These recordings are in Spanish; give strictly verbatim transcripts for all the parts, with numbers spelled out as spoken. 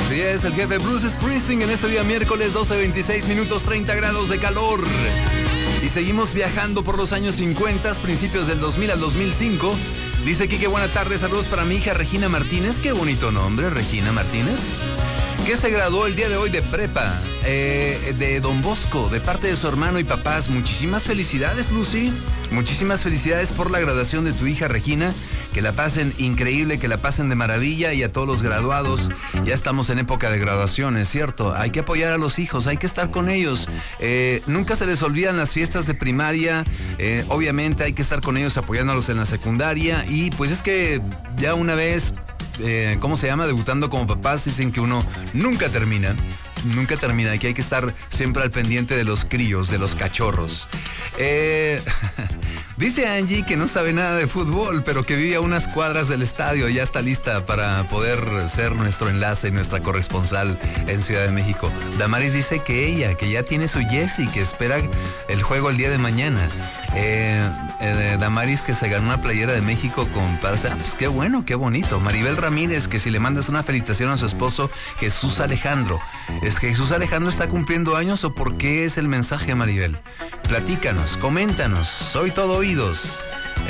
Así es, el jefe Bruce Springsteen en este día miércoles, doce veintiséis minutos, treinta grados de calor. Y seguimos viajando por los años cincuenta, principios del dos mil al dos mil cinco. Dice Quique, buena tarde, saludos para mi hija Regina Martínez. Qué bonito nombre, Regina Martínez. Que se graduó el día de hoy de prepa, eh, de Don Bosco, de parte de su hermano y papás. Muchísimas felicidades, Lucy. Muchísimas felicidades por la graduación de tu hija Regina. Que la pasen increíble, que la pasen de maravilla, y a todos los graduados. Ya estamos en época de graduaciones, ¿cierto? Hay que apoyar a los hijos, hay que estar con ellos. Eh, nunca se les olvidan las fiestas de primaria. Eh, obviamente hay que estar con ellos apoyándolos en la secundaria. Y pues es que ya una vez... Eh, ¿cómo se llama? Debutando como papás, dicen que uno nunca termina, nunca termina, y que hay que estar siempre al pendiente de los críos, de los cachorros. Eh, dice Angie que no sabe nada de fútbol, pero que vive a unas cuadras del estadio y ya está lista para poder ser nuestro enlace y nuestra corresponsal en Ciudad de México. Damaris dice que ella, que ya tiene su jersey, que espera el juego el día de mañana. Eh, eh, Damaris, que se ganó una playera de México con Parza. Pues qué bueno, qué bonito. Maribel Ramírez, que si le mandas una felicitación a su esposo Jesús Alejandro. ¿Es que Jesús Alejandro está cumpliendo años o por qué es el mensaje, Maribel? Platícanos, coméntanos, soy todo oídos.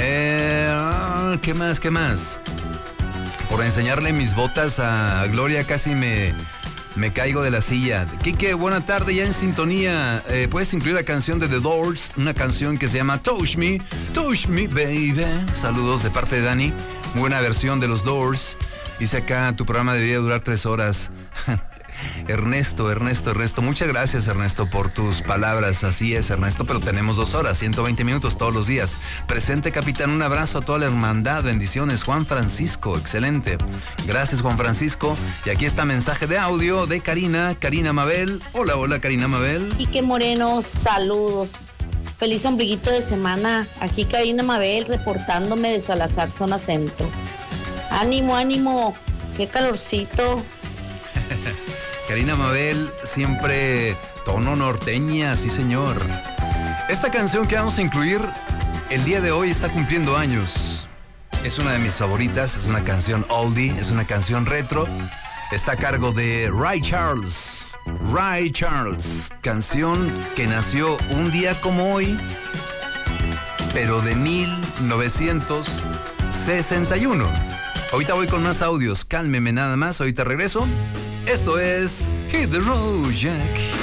Eh, ¿Qué más, qué más? Por enseñarle mis botas a Gloria casi me... Me caigo de la silla. Quique, buena tarde, ya en sintonía. Eh, ¿Puedes incluir la canción de The Doors? Una canción que se llama Touch Me, Touch Me, Baby. Saludos de parte de Dani. Muy buena versión de los Doors. Dice acá, tu programa debería durar tres horas. Ernesto, Ernesto, Ernesto, muchas gracias, Ernesto, por tus palabras. Así es, Ernesto, pero tenemos dos horas, ciento veinte minutos todos los días. Presente, capitán, un abrazo a toda la hermandad, bendiciones. Juan Francisco, excelente. Gracias, Juan Francisco. Y aquí está mensaje de audio de Karina, Karina Mabel. Hola, hola, Karina Mabel. Quique Moreno, saludos. Feliz ombliguito de semana. Aquí Karina Mabel reportándome de Salazar, zona centro. Ánimo, ánimo, qué calorcito. Karina Mabel, siempre tono norteña, sí señor. Esta canción que vamos a incluir el día de hoy está cumpliendo años. Es una de mis favoritas, es una canción oldie, es una canción retro. Está a cargo de Ray Charles. Ray Charles, canción que nació un día como hoy, pero de mil novecientos sesenta y uno. Ahorita voy con más audios, cálmeme nada más, ahorita regreso. Esto es Hit the Road, Jack.